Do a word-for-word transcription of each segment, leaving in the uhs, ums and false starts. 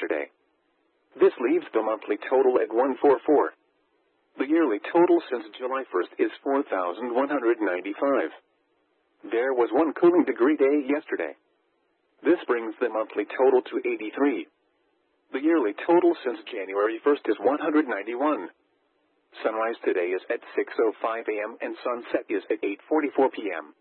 yesterday. This leaves the monthly total at one hundred forty-four. The yearly total since July first is four thousand one hundred ninety-five. There was one cooling degree day yesterday. This brings the monthly total to eighty-three. The yearly total since January first is one hundred ninety-one. Sunrise today is at six oh five a m and sunset is at eight forty-four p m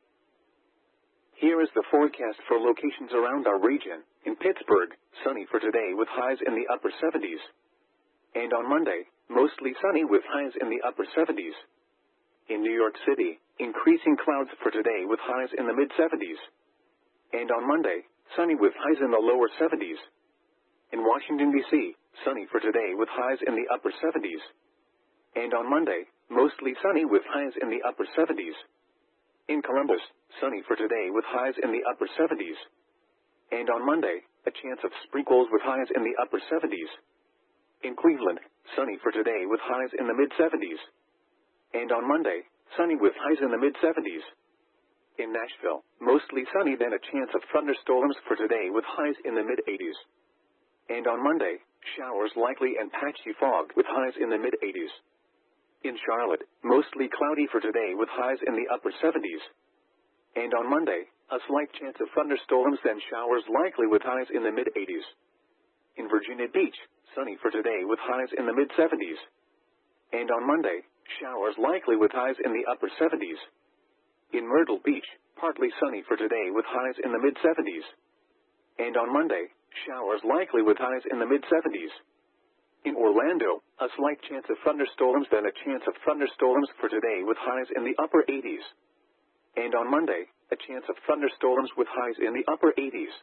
Here is the forecast for locations around our region. In Pittsburgh, sunny for today with highs in the upper seventies. And on Monday, mostly sunny with highs in the upper seventies. In New York City, increasing clouds for today with highs in the mid-seventies. And on Monday, sunny with highs in the lower seventies. In Washington, D C, sunny for today with highs in the upper seventies. And on Monday, mostly sunny with highs in the upper seventies. In Columbus, sunny for today with highs in the upper seventies. And on Monday, a chance of sprinkles with highs in the upper seventies. In Cleveland, sunny for today with highs in the mid-seventies. And on Monday, sunny with highs in the mid-seventies. In Nashville, mostly sunny then a chance of thunderstorms for today with highs in the mid-eighties. And on Monday, showers likely and patchy fog with highs in the mid-eighties. In Charlotte, mostly cloudy for today with highs in the upper seventies. And on Monday, a slight chance of thunderstorms then showers likely with highs in the mid-eighties. In Virginia Beach, sunny for today with highs in the mid-seventies. And on Monday, showers likely with highs in the upper seventies. In Myrtle Beach, partly sunny for today with highs in the mid-seventies. And on Monday, showers likely with highs in the mid-seventies. In Orlando, a slight chance of thunderstorms then a chance of thunderstorms for today with highs in the upper eighties. And on Monday, a chance of thunderstorms with highs in the upper eighties.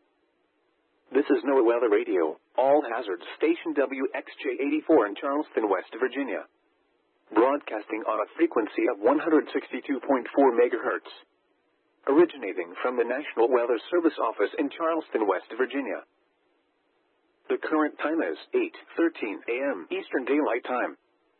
This is NOAA Weather Radio, all hazards station W X J eighty-four in Charleston, West Virginia. Broadcasting on a frequency of one hundred sixty-two point four megahertz. Originating from the National Weather Service office in Charleston, West Virginia. The current time is eight thirteen a m Eastern Daylight Time.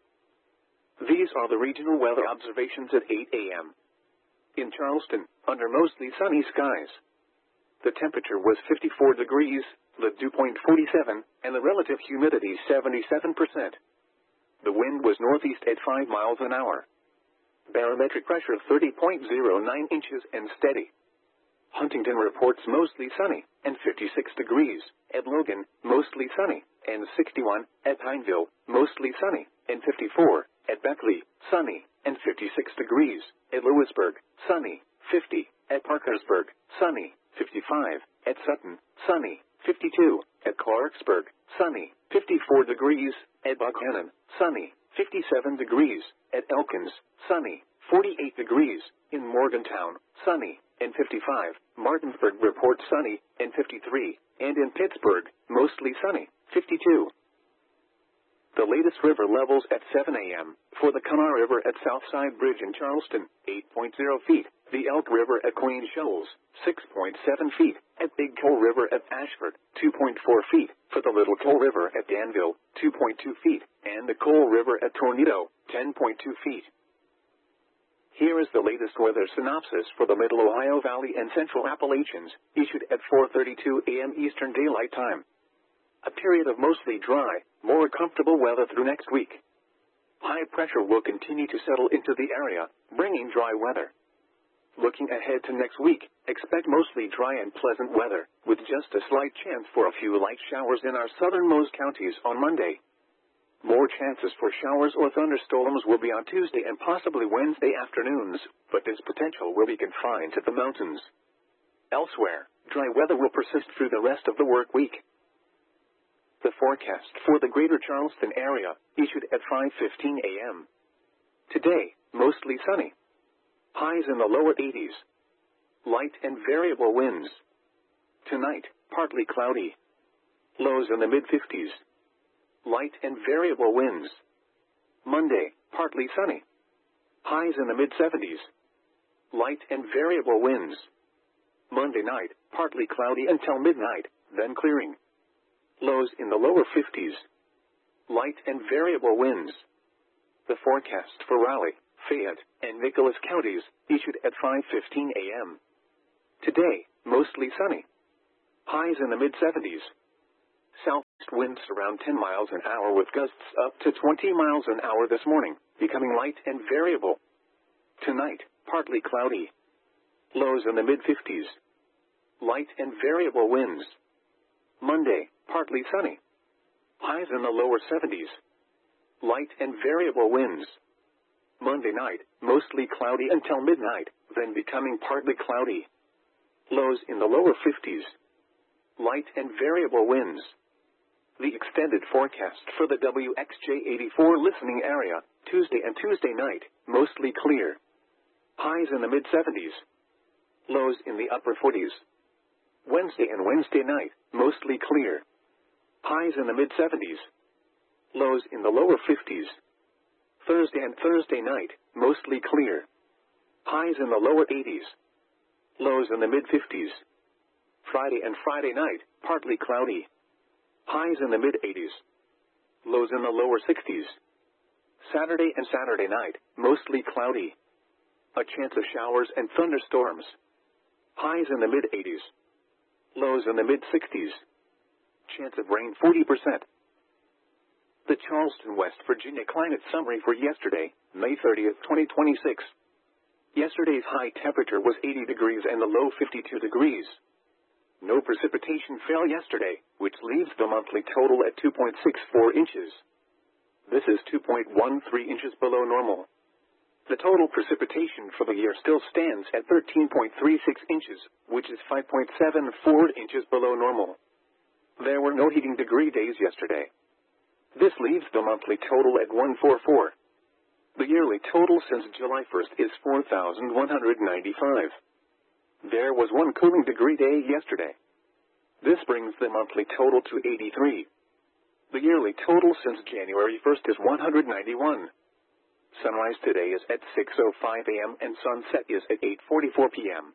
These are the regional weather observations at eight a m In Charleston, under mostly sunny skies. The temperature was fifty-four degrees, the dew point forty-seven, and the relative humidity seventy-seven percent. The wind was northeast at five miles an hour. Barometric pressure thirty point zero nine inches and steady. Huntington reports mostly sunny, and fifty-six degrees. At Logan, mostly sunny, and sixty-one. At Pineville, mostly sunny, and fifty-four. At Beckley, sunny, and fifty-six degrees. At Lewisburg, sunny, fifty. At Parkersburg, sunny, fifty-five. At Sutton, sunny, fifty-two. At Clarksburg, sunny, fifty-four degrees. At Buchanan, sunny, fifty-seven degrees. At Elkins, sunny, forty-eight degrees. In Morgantown, sunny, and fifty-five. Martinsburg reports sunny, and fifty-three. And in Pittsburgh, mostly sunny, fifty-two. The latest river levels at seven a m For the Kanawha River at Southside Bridge in Charleston, eight point zero feet. The Elk River at Queen Shoals, six point seven feet. At Big Coal River at Ashford, two point four feet. For the Little Coal River at Danville, two point two feet. And the Coal River at Tornado, ten point two feet. Here is the latest weather synopsis for the Middle Ohio Valley and Central Appalachians, issued at four thirty-two a m Eastern Daylight Time. A period of mostly dry, more comfortable weather through next week. High pressure will continue to settle into the area, bringing dry weather. Looking ahead to next week, expect mostly dry and pleasant weather, with just a slight chance for a few light showers in our southernmost counties on Monday. More chances for showers or thunderstorms will be on Tuesday and possibly Wednesday afternoons, but this potential will be confined to the mountains. Elsewhere, dry weather will persist through the rest of the work week. The forecast for the greater Charleston area, issued at five fifteen a m Today, mostly sunny. Highs in the lower eighties. Light and variable winds. Tonight, partly cloudy. Lows in the mid-fifties. Light and variable winds. Monday, partly sunny. Highs in the mid-seventies. Light and variable winds. Monday night, partly cloudy until midnight, then clearing. Lows in the lower fifties. Light and variable winds. The forecast for Raleigh, Fayette, and Nicholas counties, issued at five fifteen a m Today, mostly sunny. Highs in the mid-seventies. Southeast winds around ten miles an hour with gusts up to twenty miles an hour this morning, becoming light and variable. Tonight, partly cloudy. Lows in the mid-fifties. Light and variable winds. Monday, partly sunny. Highs in the lower seventies. Light and variable winds. Monday night, mostly cloudy until midnight, then becoming partly cloudy. Lows in the lower fifties. Light and variable winds. The extended forecast for the W X J eighty-four listening area, Tuesday and Tuesday night, mostly clear. Highs in the mid-seventies. Lows in the upper forties. Wednesday and Wednesday night, mostly clear. Highs in the mid-seventies. Lows in the lower fifties. Thursday and Thursday night, mostly clear. Highs in the lower eighties. Lows in the mid-fifties. Friday and Friday night, partly cloudy. Highs in the mid-eighties. Lows in the lower sixties. Saturday and Saturday night, mostly cloudy. A chance of showers and thunderstorms. Highs in the mid-eighties. Lows in the mid-sixties. Chance of rain forty percent. The Charleston, West Virginia climate summary for yesterday, May thirtieth, twenty twenty-six. Yesterday's high temperature was eighty degrees and the low fifty-two degrees. No precipitation fell yesterday, which leaves the monthly total at two point six four inches. This is two point one three inches below normal. The total precipitation for the year still stands at thirteen point three six inches, which is five point seven four inches below normal. There were no heating degree days yesterday. This leaves the monthly total at one hundred forty-four. The yearly total since July first is four thousand one hundred ninety-five. There was one cooling degree day yesterday. This brings the monthly total to eighty-three. The yearly total since January first is one hundred ninety-one. Sunrise today is at six oh five a m and sunset is at eight forty-four p m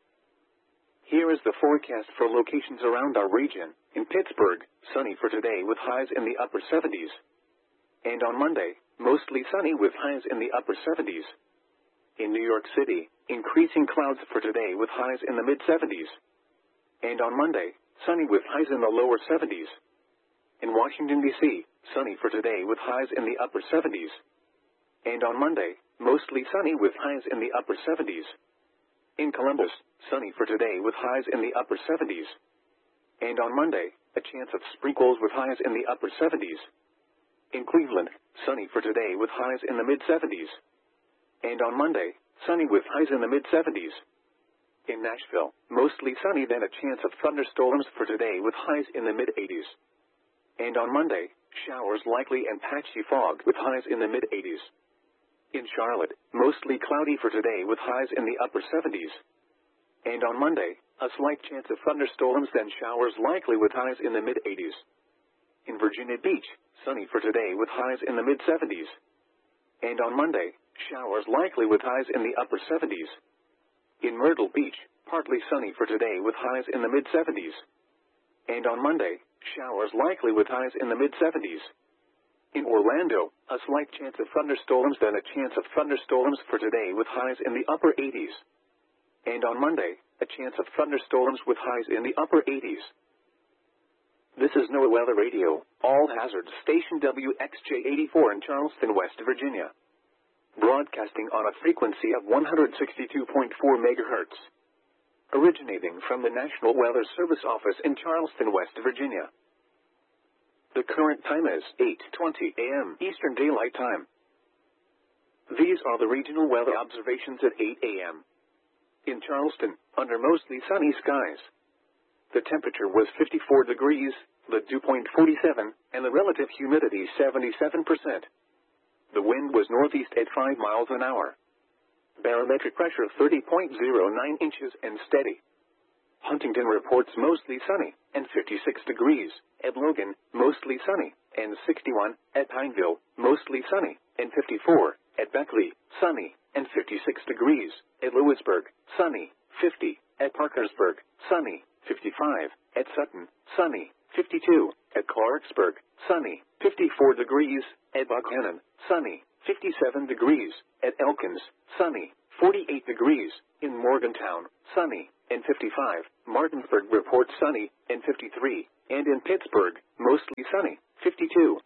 Here is the forecast for locations around our region. In Pittsburgh, sunny for today with highs in the upper seventies. And on Monday, mostly sunny with highs in the upper seventies. In New York City, increasing clouds for today with highs in the mid-seventies. And on Monday, sunny with highs in the lower seventies. In Washington, D C, sunny for today with highs in the upper seventies. And on Monday, mostly sunny with highs in the upper seventies. In Columbus, sunny for today with highs in the upper seventies. And on Monday, a chance of sprinkles with highs in the upper seventies. In Cleveland, sunny for today with highs in the mid-seventies. And on Monday, sunny with highs in the mid-seventies. In Nashville, mostly sunny then a chance of thunderstorms for today with highs in the mid-eighties. And on Monday, showers likely and patchy fog with highs in the mid-eighties. In Charlotte, mostly cloudy for today with highs in the upper seventies. And on Monday, a slight chance of thunderstorms then showers likely with highs in the mid-eighties. In Virginia Beach, sunny for today with highs in the mid-seventies. And on Monday, showers likely with highs in the upper seventies. In Myrtle Beach, partly sunny for today with highs in the mid-seventies. And on Monday, showers likely with highs in the mid-seventies. In Orlando, a slight chance of thunderstorms then a chance of thunderstorms for today with highs in the upper eighties. And on Monday, a chance of thunderstorms with highs in the upper eighties. This is NOAA Weather Radio, all hazards station W X J eighty-four in Charleston, West Virginia. Broadcasting on a frequency of one hundred sixty-two point four megahertz. Originating from the National Weather Service office in Charleston, West Virginia. The current time is eight twenty a m Eastern Daylight Time. These are the regional weather observations at eight a m In Charleston, under mostly sunny skies. The temperature was fifty-four degrees, the dew point forty-seven, and the relative humidity seventy-seven percent. The wind was northeast at five miles an hour. Barometric pressure thirty point zero nine inches and steady. Huntington reports mostly sunny, and fifty-six degrees. At Logan, mostly sunny, and sixty-one. At Pineville, mostly sunny, and fifty-four. At Beckley, sunny, and fifty-six degrees. At Lewisburg, sunny, fifty. At Parkersburg, sunny, fifty-five. At Sutton, sunny, fifty-two. At Clarksburg, sunny, fifty-four degrees. At Buckhannon, sunny, fifty-seven degrees. At Elkins, sunny, forty-eight degrees. In Morgantown, sunny, and fifty-five. Martinsburg reports sunny, and fifty-three. And in Pittsburgh, mostly sunny, fifty-two.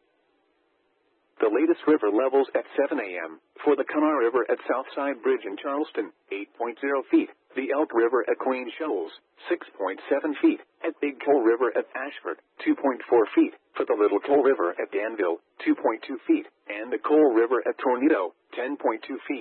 The latest river levels at seven a m For the Kanawha River at Southside Bridge in Charleston, eight point zero feet. The Elk River at Queen Shoals, six point seven feet. At Big Coal River at Ashford, two point four feet. For the Little Coal River at Danville, two point two feet. And the Coal River at Tornado, ten point two feet.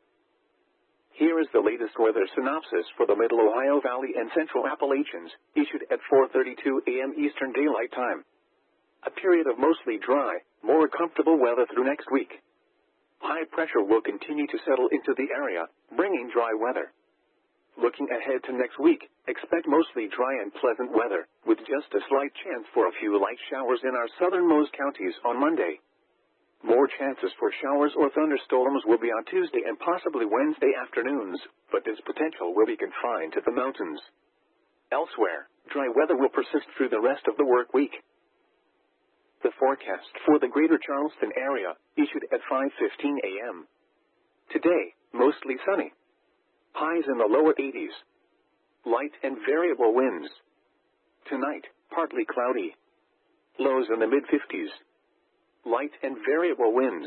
Here is the latest weather synopsis for the Middle Ohio Valley and Central Appalachians, issued at four thirty-two a m Eastern Daylight Time. A period of mostly dry, more comfortable weather through next week. High pressure will continue to settle into the area, bringing dry weather. Looking ahead to next week, expect mostly dry and pleasant weather, with just a slight chance for a few light showers in our southernmost counties on Monday. More chances for showers or thunderstorms will be on Tuesday and possibly Wednesday afternoons, but this potential will be confined to the mountains. Elsewhere, dry weather will persist through the rest of the work week. The forecast for the greater Charleston area, issued at five fifteen a m Today, mostly sunny. Highs in the lower eighties. Light and variable winds. Tonight, partly cloudy. Lows in the mid-fifties. Light and variable winds.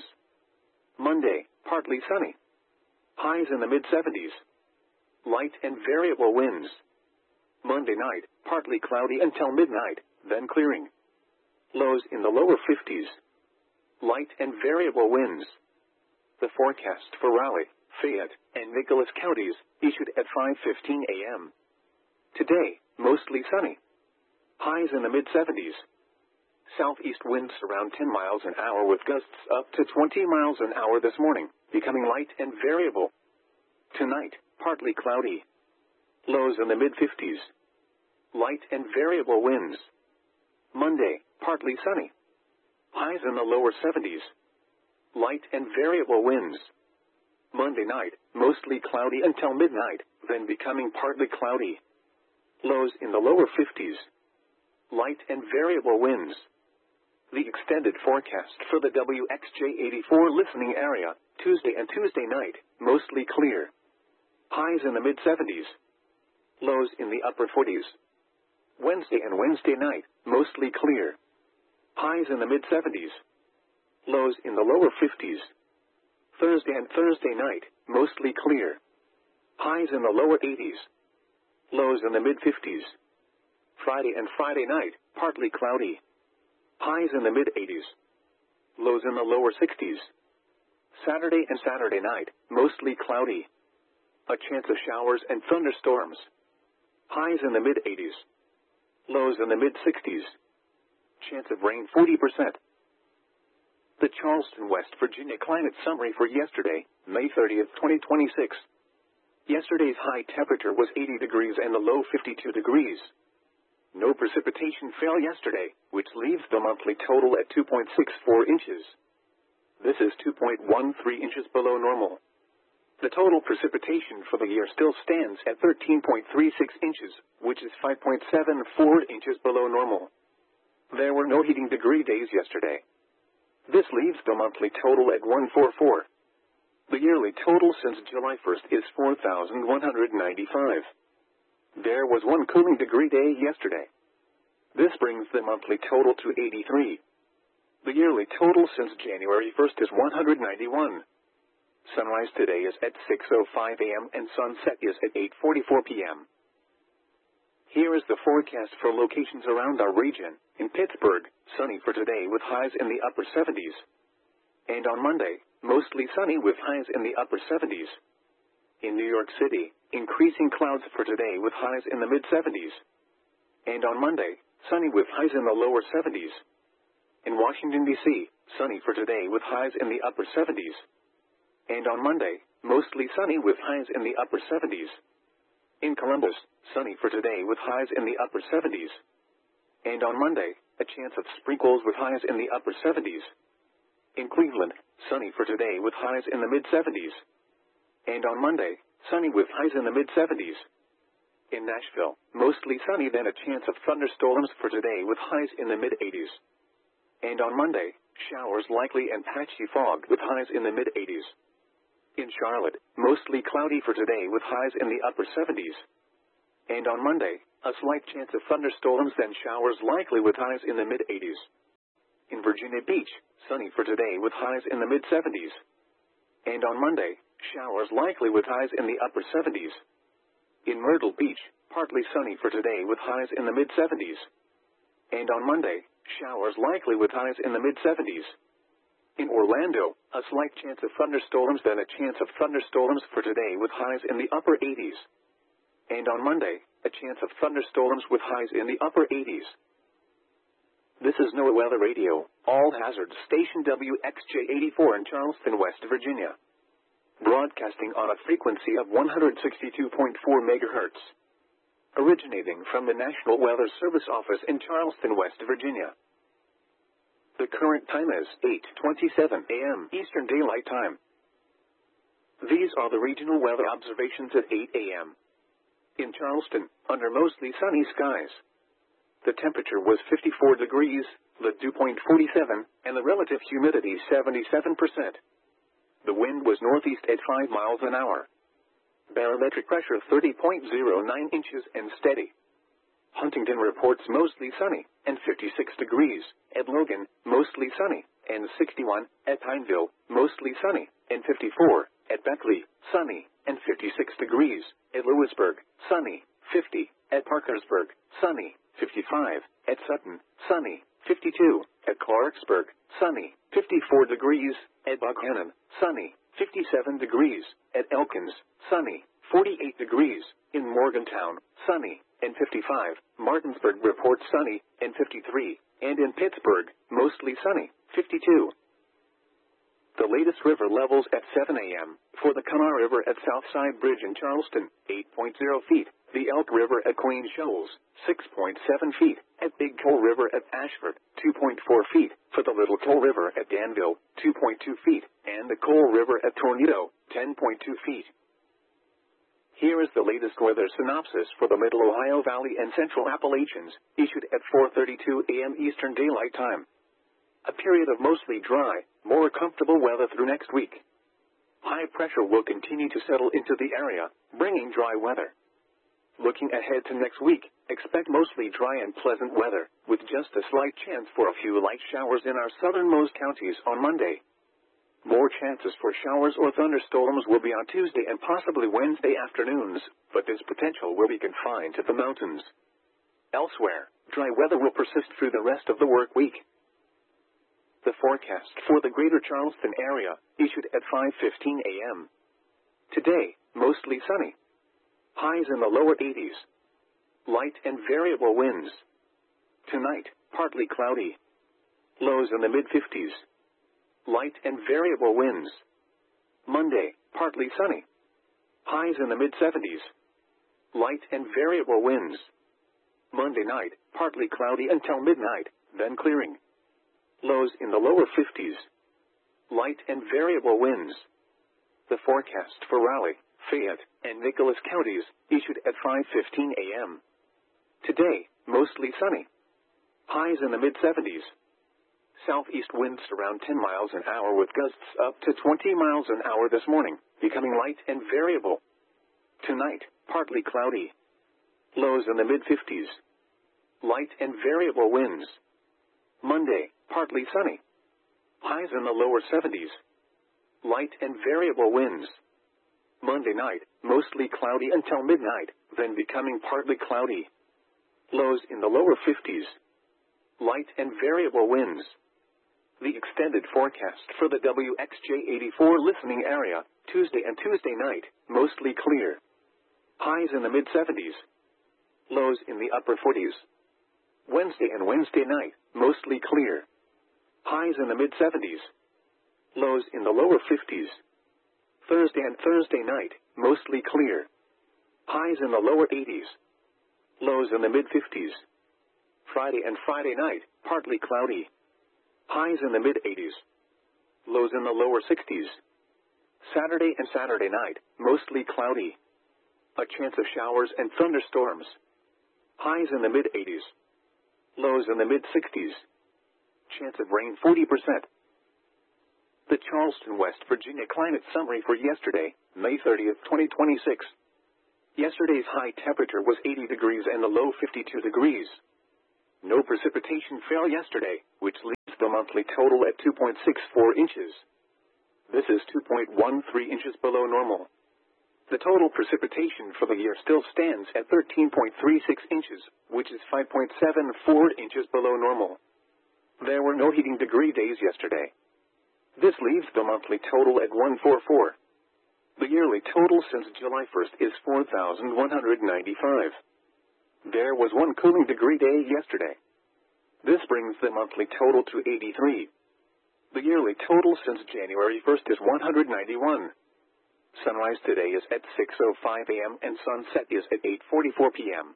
Monday, partly sunny. Highs in the mid-seventies. Light and variable winds. Monday night, partly cloudy until midnight, then clearing. Lows in the lower fifties. Light and variable winds. The forecast for Raleigh, Fayette, and Nicholas counties, issued at five fifteen a m Today, mostly sunny. Highs in the mid-seventies. Southeast winds around ten miles an hour with gusts up to twenty miles an hour this morning, becoming light and variable. Tonight, partly cloudy. Lows in the mid-fifties. Light and variable winds. Monday, partly sunny. Highs in the lower seventies. Light and variable winds. Monday night, mostly cloudy until midnight, then becoming partly cloudy. Lows in the lower fifties. Light and variable winds. The extended forecast for the W X J eighty-four listening area, Tuesday and Tuesday night, mostly clear. Highs in the mid-seventies. Lows in the upper forties. Wednesday and Wednesday night, mostly clear. Highs in the mid-seventies. Lows in the lower fifties. Thursday and Thursday night, mostly clear. Highs in the lower eighties. Lows in the mid-fifties. Friday and Friday night, partly cloudy. Highs in the mid-eighties. Lows in the lower sixties. Saturday and Saturday night, mostly cloudy. A chance of showers and thunderstorms. Highs in the mid-eighties. Lows in the mid-sixties. Chance of rain forty percent. The Charleston, West Virginia climate summary for yesterday, May thirtieth, twenty twenty-six. Yesterday's high temperature was eighty degrees and the low fifty-two degrees. No precipitation fell yesterday, which leaves the monthly total at two point six four inches. This is two point one three inches below normal. The total precipitation for the year still stands at thirteen point three six inches, which is five point seven four inches below normal. There were no heating degree days yesterday. This leaves the monthly total at one hundred forty-four. The yearly total since July first is four thousand one hundred ninety-five. There was one cooling degree day yesterday. This brings the monthly total to eighty-three. The yearly total since January first is one hundred ninety-one. Sunrise today is at six oh five a m and sunset is at eight forty-four p m Here is the forecast for locations around our region. In Pittsburgh, sunny for today with highs in the upper seventies. And on Monday, mostly sunny with highs in the upper seventies. In New York City, increasing clouds for today with highs in the mid-seventies. And on Monday, sunny with highs in the lower seventies. In Washington, D C, sunny for today with highs in the upper seventies. And on Monday, mostly sunny with highs in the upper seventies. In Columbus, sunny for today with highs in the upper seventies. And on Monday, a chance of sprinkles with highs in the upper seventies. In Cleveland, sunny for today with highs in the mid-seventies. And on Monday, sunny with highs in the mid-seventies. In Nashville, mostly sunny then a chance of thunderstorms for today with highs in the mid-eighties. And on Monday, showers likely and patchy fog with highs in the mid-eighties. In Charlotte, mostly cloudy for today with highs in the upper seventies. And on Monday, a slight chance of thunderstorms then showers likely with highs in the mid-eighties. In Virginia Beach, sunny for today with highs in the mid-seventies. And on Monday, showers likely with highs in the upper seventies. In Myrtle Beach, partly sunny for today with highs in the mid-seventies. And on Monday, showers likely with highs in the mid-seventies. In Orlando, a slight chance of thunderstorms then a chance of thunderstorms for today with highs in the upper eighties. And on Monday, a chance of thunderstorms with highs in the upper eighties. This is NOAA Weather Radio, all hazards station W X J eighty-four in Charleston, West Virginia. Broadcasting on a frequency of one hundred sixty-two point four megahertz. Originating from the National Weather Service office in Charleston, West Virginia. The current time is eight twenty-seven a m Eastern Daylight Time. These are the regional weather observations at eight a m In Charleston, under mostly sunny skies. The temperature was fifty-four degrees, the dew point forty-seven, and the relative humidity seventy-seven percent. The wind was northeast at five miles an hour. Barometric pressure thirty point zero nine inches and steady. Huntington reports mostly sunny, and fifty-six degrees. At Logan, mostly sunny, and sixty-one. At Pineville, mostly sunny, and fifty-four. At Beckley, sunny, and fifty-six degrees. At Lewisburg, sunny, fifty. At Parkersburg, sunny, fifty-five. At Sutton, sunny, fifty-two. At Clarksburg, sunny, fifty-four degrees. At Buckhannon, sunny, fifty-seven degrees. At Elkins, sunny, forty-eight degrees. In Morgantown, sunny, and fifty-five. Martinsburg reports sunny, and fifty-three. And in Pittsburgh, mostly sunny, fifty-two. The latest river levels at seven a m For the Kanawha River at Southside Bridge in Charleston, eight point zero feet. The Elk River at Queen Shoals, six point seven feet. At Big Coal River at Ashford, two point four feet. For the Little Coal River at Danville, two point two feet. And the Coal River at Tornado, ten point two feet. Here is the latest weather synopsis for the Middle Ohio Valley and Central Appalachians, issued at four thirty-two a m Eastern Daylight Time. A period of mostly dry, more comfortable weather through next week. High pressure will continue to settle into the area, bringing dry weather. Looking ahead to next week, expect mostly dry and pleasant weather, with just a slight chance for a few light showers in our southernmost counties on Monday. More chances for showers or thunderstorms will be on Tuesday and possibly Wednesday afternoons, but this potential will be confined to the mountains. Elsewhere, dry weather will persist through the rest of the work week. The forecast for the greater Charleston area, issued at five fifteen a m Today, mostly sunny. Highs in the lower eighties. Light and variable winds. Tonight, partly cloudy. Lows in the mid-fifties. Light and variable winds. Monday, partly sunny. Highs in the mid-seventies. Light and variable winds. Monday night, partly cloudy until midnight, then clearing. Lows in the lower fifties. Light and variable winds. The forecast for Raleigh, Fayette, and Nicholas counties, issued at five fifteen a m Today, mostly sunny. Highs in the mid-seventies. Southeast winds around ten miles an hour with gusts up to twenty miles an hour this morning, becoming light and variable. Tonight, partly cloudy. Lows in the mid-fifties. Light and variable winds. Monday, partly sunny. Highs in the lower seventies. Light and variable winds. Monday night, mostly cloudy until midnight, then becoming partly cloudy. Lows in the lower fifties. Light and variable winds. The extended forecast for the W X J eighty-four listening area, Tuesday and Tuesday night, mostly clear. Highs in the mid-seventies. Lows in the upper forties. Wednesday and Wednesday night, mostly clear. Highs in the mid-seventies. Lows in the lower fifties. Thursday and Thursday night, mostly clear. Highs in the lower eighties. Lows in the mid-fifties. Friday and Friday night, partly cloudy. Highs in the mid-eighties. Lows in the lower sixties. Saturday and Saturday night, mostly cloudy. A chance of showers and thunderstorms. Highs in the mid-eighties. Lows in the mid-sixties. Chance of rain forty percent. The Charleston, West Virginia climate summary for yesterday, May thirtieth, twenty twenty-six. Yesterday's high temperature was eighty degrees and the low fifty-two degrees. No precipitation fell yesterday, which leaves the monthly total at two point six four inches. This is two point one three inches below normal. The total precipitation for the year still stands at thirteen point three six inches, which is five point seven four inches below normal. There were no heating degree days yesterday. This leaves the monthly total at one hundred forty-four. The yearly total since July first is four thousand one hundred ninety-five. There was one cooling degree day yesterday. This brings the monthly total to eighty-three. The yearly total since January first is one hundred ninety-one. Sunrise today is at six oh five a m and sunset is at eight forty-four p m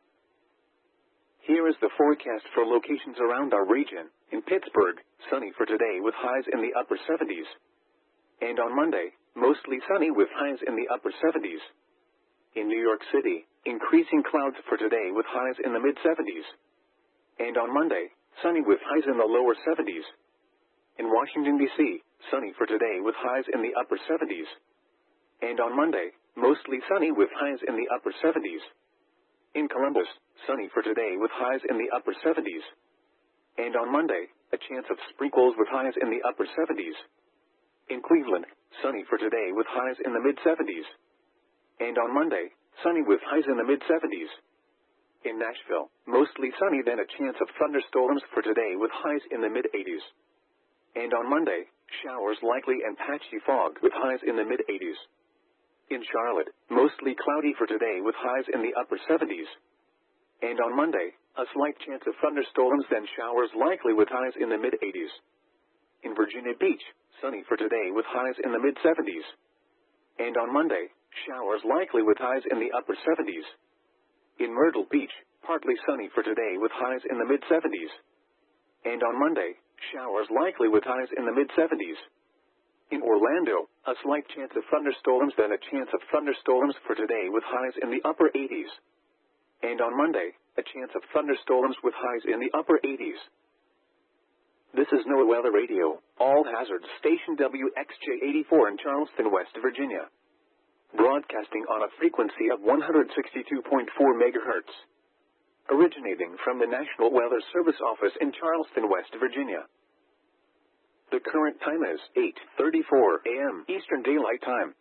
Here is the forecast for locations around our region. In Pittsburgh, sunny for today with highs in the upper seventies. And on Monday, mostly sunny with highs in the upper seventies. In New York City, increasing clouds for today with highs in the mid-seventies. And on Monday, sunny with highs in the lower seventies. In Washington, D C, sunny for today with highs in the upper seventies. And on Monday, mostly sunny with highs in the upper seventies. In Columbus, sunny for today with highs in the upper seventies. And on Monday, a chance of sprinkles with highs in the upper seventies. In Cleveland, sunny for today with highs in the mid-seventies. And on Monday, sunny with highs in the mid-seventies. In Nashville, mostly sunny then a chance of thunderstorms for today with highs in the mid-eighties. And on Monday, showers likely and patchy fog with highs in the mid-eighties. In Charlotte, mostly cloudy for today with highs in the upper seventies. And on Monday, a slight chance of thunderstorms then showers likely with highs in the mid-eighties. In Virginia Beach, sunny for today with highs in the mid-seventies. And on Monday, showers likely with highs in the upper seventies. In Myrtle Beach, partly sunny for today with highs in the mid-seventies. And on Monday, showers likely with highs in the mid-seventies. In Orlando, a slight chance of thunderstorms then a chance of thunderstorms for today with highs in the upper eighties. And on Monday, a chance of thunderstorms with highs in the upper eighties. This is NOAA Weather Radio, all hazards station W X J eighty-four in Charleston, West Virginia. Broadcasting on a frequency of one hundred sixty-two point four megahertz. Originating from the National Weather Service office in Charleston, West Virginia. The current time is eight thirty-four a m Eastern Daylight Time.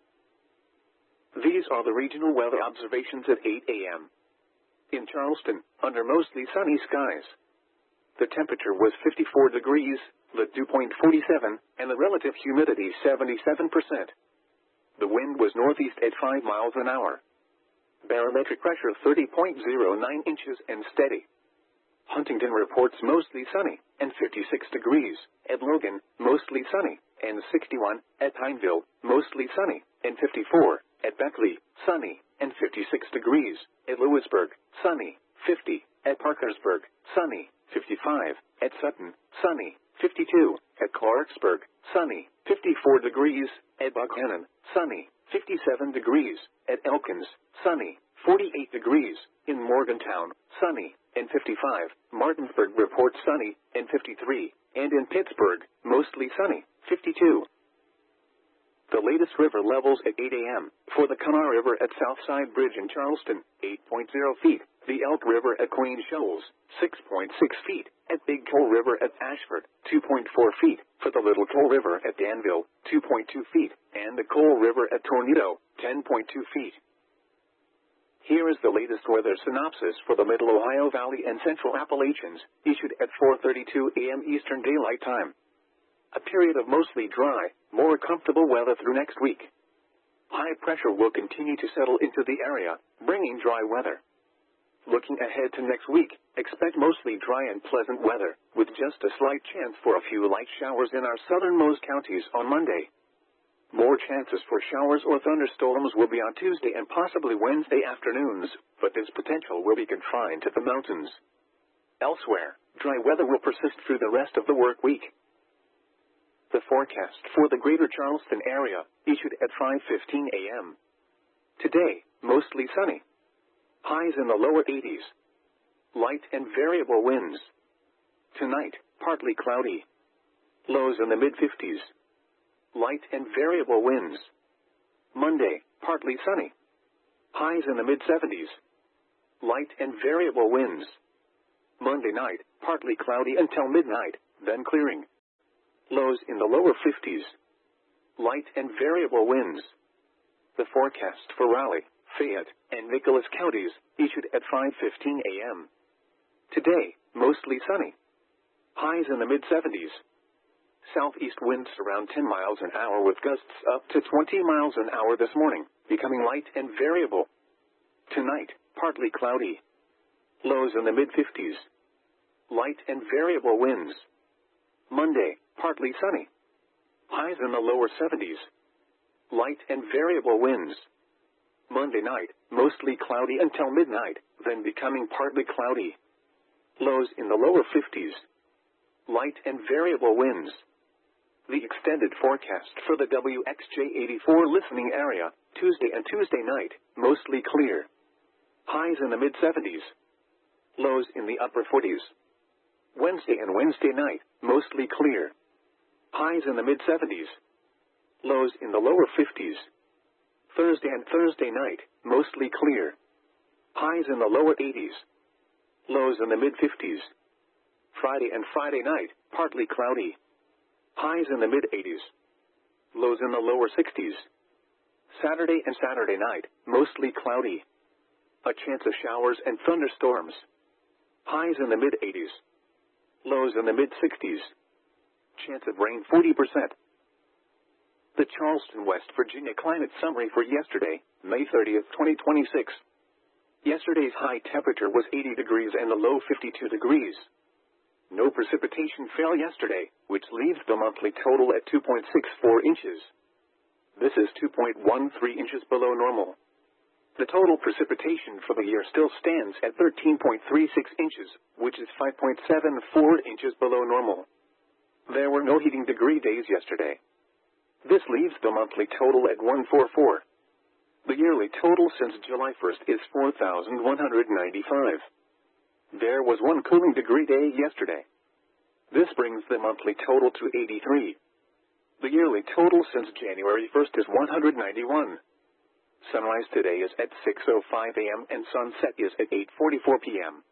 These are the regional weather observations at eight a m In Charleston, under mostly sunny skies. The temperature was fifty-four degrees, the dew point forty-seven, and the relative humidity seventy-seven percent. The wind was northeast at five miles an hour. Barometric pressure thirty point zero nine inches and steady. Huntington reports mostly sunny, and fifty-six degrees. At Logan, mostly sunny, and sixty-one. At Pineville, mostly sunny, and fifty-four. At Beckley, sunny, and fifty-six degrees. At Lewisburg, sunny, fifty. At Parkersburg, sunny, fifty-five. At Sutton, sunny, fifty-two. At Clarksburg, sunny, fifty-four degrees. At Buckhannon, sunny, fifty-seven degrees. At Elkins, sunny, forty-eight degrees. In Morgantown, sunny, and fifty-five. Martinsburg reports sunny, and fifty-three. And in Pittsburgh, mostly sunny, fifty-two. The latest river levels at eight a m For the Kanawha River at Southside Bridge in Charleston, eight point zero feet. The Elk River at Queen Shoals, six point six feet. At Big Coal River at Ashford, two point four feet. For the Little Coal River at Danville, two point two feet. And the Coal River at Tornado, ten point two feet. Here is the latest weather synopsis for the Middle Ohio Valley and Central Appalachians, issued at four thirty-two a m Eastern Daylight Time. A period of mostly dry, more comfortable weather through next week. High pressure will continue to settle into the area, bringing dry weather. Looking ahead to next week, expect mostly dry and pleasant weather, with just a slight chance for a few light showers in our southernmost counties on Monday. More chances for showers or thunderstorms will be on Tuesday and possibly Wednesday afternoons, but this potential will be confined to the mountains. Elsewhere, dry weather will persist through the rest of the work week. The forecast for the greater Charleston area, issued at five fifteen a m Today, mostly sunny. Highs in the lower eighties. Light and variable winds. Tonight, partly cloudy. Lows in the mid-fifties. Light and variable winds. Monday, partly sunny. Highs in the mid seventies. Light and variable winds. Monday night, partly cloudy until midnight, then clearing. Lows in the lower fifties. Light and variable winds. The forecast for Raleigh, Fayette, and Nicholas counties, issued at five fifteen a m Today, mostly sunny. Highs in the mid seventies. Southeast winds around ten miles an hour with gusts up to twenty miles an hour this morning, becoming light and variable. Tonight, partly cloudy. Lows in the mid fifties. Light and variable winds. Monday, partly sunny. Highs in the lower seventies. Light and variable winds. Monday night, mostly cloudy until midnight, then becoming partly cloudy. Lows in the lower fifties. Light and variable winds. The extended forecast for the W X J eighty-four listening area, Tuesday and Tuesday night, mostly clear. Highs in the mid seventies. Lows in the upper forties. Wednesday and Wednesday night, mostly clear. Highs in the mid seventies. Lows in the lower fifties. Thursday and Thursday night, mostly clear. Highs in the lower eighties. Lows in the mid fifties. Friday and Friday night, partly cloudy. Highs in the mid eighties. Lows in the lower sixties. Saturday and Saturday night, mostly cloudy. A chance of showers and thunderstorms. Highs in the mid eighties. Lows in the mid sixties. Chance of rain forty percent. The Charleston, West Virginia climate summary for yesterday, May thirtieth, twenty twenty-six. Yesterday's high temperature was eighty degrees and the low fifty-two degrees. No precipitation fell yesterday, which leaves the monthly total at two point six four inches. This is two point one three inches below normal. The total precipitation for the year still stands at thirteen point three six inches, which is five point seven four inches below normal. There were no heating degree days yesterday. This leaves the monthly total at one hundred forty-four. The yearly total since July first is four thousand one hundred ninety-five. There was one cooling degree day yesterday. This brings the monthly total to eighty-three. The yearly total since January first is one hundred ninety-one. Sunrise today is at six oh five a m and sunset is at eight forty-four p m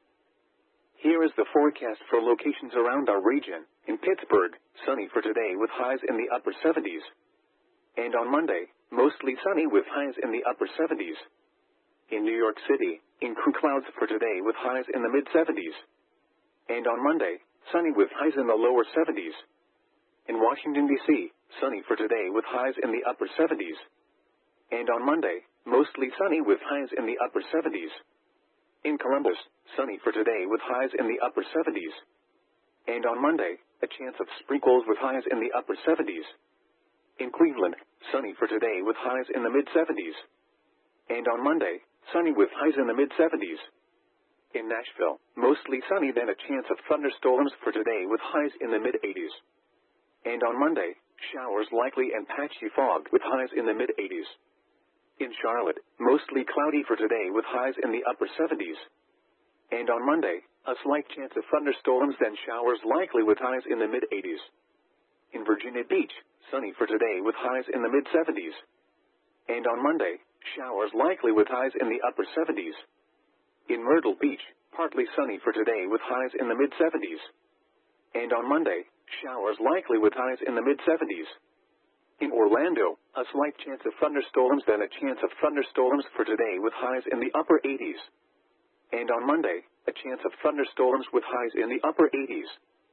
Here is the forecast for locations around our region. In Pittsburgh, sunny for today with highs in the upper seventies. And on Monday, mostly sunny with highs in the upper seventies. In New York City, increasing clouds for today with highs in the mid seventies. And on Monday, sunny with highs in the lower seventies. In Washington, D C, sunny for today with highs in the upper seventies. And on Monday, mostly sunny with highs in the upper seventies. In Columbus, sunny for today with highs in the upper seventies. And on Monday, a chance of sprinkles with highs in the upper seventies. In Cleveland, sunny for today with highs in the mid seventies. And on Monday, sunny with highs in the mid seventies. In Nashville, mostly sunny then a chance of thunderstorms for today with highs in the mid eighties. And on Monday, showers likely and patchy fog with highs in the mid eighties. In Charlotte, mostly cloudy for today with highs in the upper seventies. And on Monday, a slight chance of thunderstorms then showers likely with highs in the mid eighties. In Virginia Beach, sunny for today with highs in the mid seventies. And on Monday, showers likely with highs in the upper seventies. In Myrtle Beach, partly sunny for today with highs in the mid seventies. And on Monday, showers likely with highs in the mid seventies. In Orlando, a slight chance of thunderstorms then a chance of thunderstorms for today with highs in the upper eighties. And on Monday, a chance of thunderstorms with highs in the upper eighties.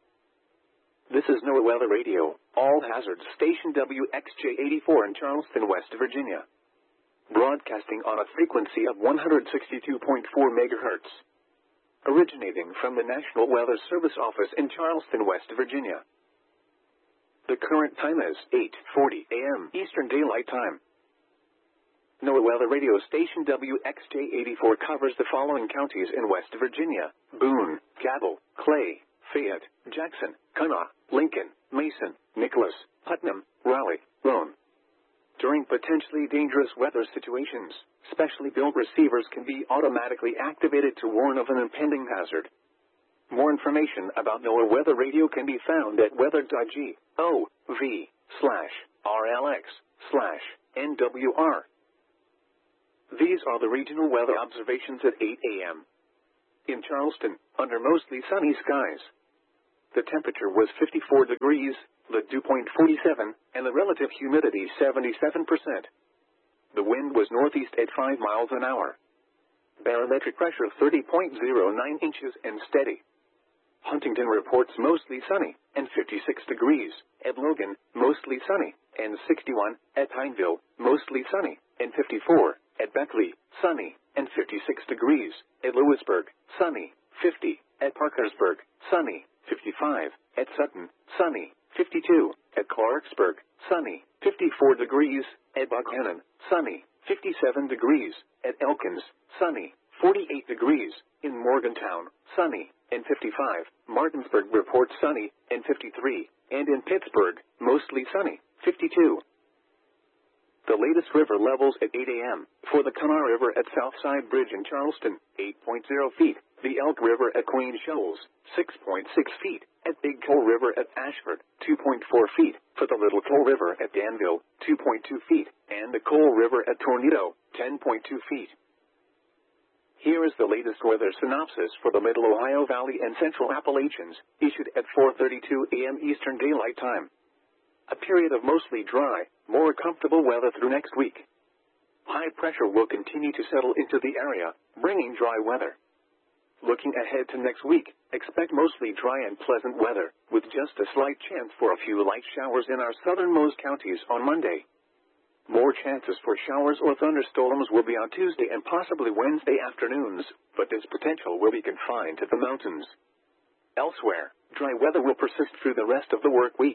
This is NOAA Weather Radio, all hazards station W X J eighty-four in Charleston, West Virginia. Broadcasting on a frequency of one hundred sixty-two point four megahertz. Originating from the National Weather Service office in Charleston, West Virginia. The current time is eight forty a m Eastern Daylight Time. NOAA Weather Radio Station W X J eighty-four covers the following counties in West Virginia: Boone, Cabell, Clay, Fayette, Jackson, Kanawha, Lincoln, Mason, Nicholas, Putnam, Raleigh, Roane. During potentially dangerous weather situations, specially built receivers can be automatically activated to warn of an impending hazard. More information about NOAA Weather Radio can be found at weather.gov slash RLX slash NWR. These are the regional weather observations at eight a m In Charleston, under mostly sunny skies. The temperature was fifty-four degrees, the dew point forty-seven, and the relative humidity seventy-seven percent. The wind was northeast at five miles an hour. Barometric pressure thirty point zero nine inches and steady. Huntington reports mostly sunny, and fifty-six degrees. At Logan, mostly sunny, and sixty-one. At Pineville, mostly sunny, and fifty-four. At Beckley, sunny, and fifty-six degrees. At Lewisburg, sunny, fifty. At Parkersburg, sunny, fifty-five. At Sutton, sunny, fifty-two. At Clarksburg, sunny, fifty-four degrees. At Buckhannon, sunny, fifty-seven degrees. At Elkins, sunny, forty-eight degrees. In Morgantown, sunny, and fifty-five. Martinsburg reports sunny, and fifty-three. And in Pittsburgh, mostly sunny, fifty-two. The latest river levels at eight a m For the Kanawha River at Southside Bridge in Charleston, eight point zero feet. The Elk River at Queen Shoals, six point six feet. At Big Coal River at Ashford, two point four feet. For the Little Coal River at Danville, two point two feet. And the Coal River at Tornado, ten point two feet. Here is the latest weather synopsis for the Middle Ohio Valley and Central Appalachians, issued at four thirty-two a m Eastern Daylight Time. A period of mostly dry, more comfortable weather through next week. High pressure will continue to settle into the area, bringing dry weather. Looking ahead to next week, expect mostly dry and pleasant weather, with just a slight chance for a few light showers in our southernmost counties on Monday. More chances for showers or thunderstorms will be on Tuesday and possibly Wednesday afternoons, but this potential will be confined to the mountains. Elsewhere, dry weather will persist through the rest of the work week.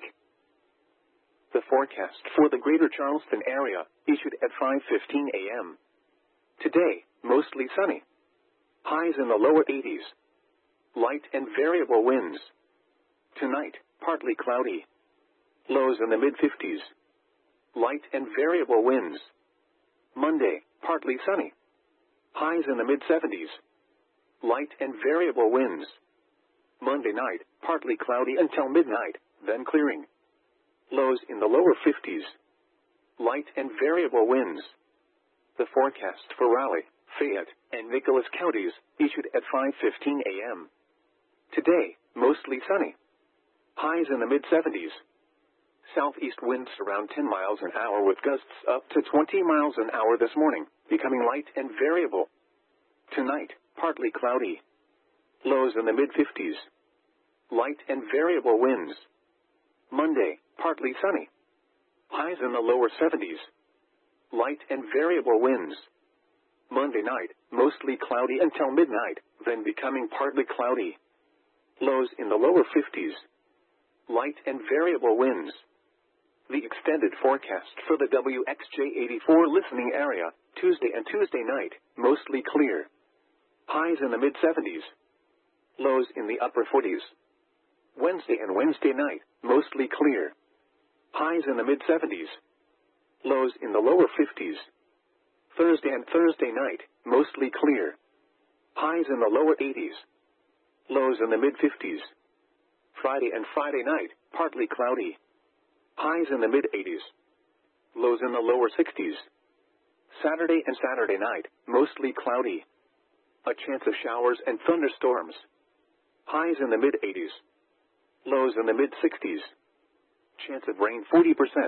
The forecast for the greater Charleston area, issued at five fifteen a m Today, mostly sunny. Highs in the lower eighties. Light and variable winds. Tonight, partly cloudy. Lows in the mid-fifties. Light and variable winds. Monday, partly sunny. Highs in the mid-seventies. Light and variable winds. Monday night, partly cloudy until midnight, then clearing. Lows in the lower fifties. Light and variable winds. The forecast for Raleigh, Fayette, and Nicholas counties, issued at five fifteen a m Today, mostly sunny. Highs in the mid-seventies. Southeast winds around ten miles an hour with gusts up to twenty miles an hour this morning, becoming light and variable. Tonight, partly cloudy. Lows in the mid-fifties. Light and variable winds. Monday, partly sunny. Highs in the lower seventies. Light and variable winds. Monday night, mostly cloudy until midnight, then becoming partly cloudy. Lows in the lower fifties. Light and variable winds. The extended forecast for the W X J eighty-four listening area, Tuesday and Tuesday night, mostly clear. Highs in the mid-seventies. Lows in the upper forties. Wednesday and Wednesday night, mostly clear. Highs in the mid-seventies. Lows in the lower fifties. Thursday and Thursday night, mostly clear. Highs in the lower eighties. Lows in the mid-fifties. Friday and Friday night, partly cloudy. Highs in the mid-eighties. Lows in the lower sixties. Saturday and Saturday night, mostly cloudy. A chance of showers and thunderstorms. Highs in the mid-eighties. Lows in the mid-sixties. Chance of rain forty percent.